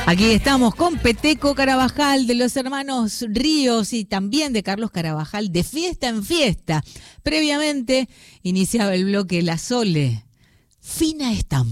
Aquí estamos con Peteco Carabajal de los hermanos Ríos y también de Carlos Carabajal de Fiesta en Fiesta. Previamente iniciaba el bloque La Sole, fina estampa.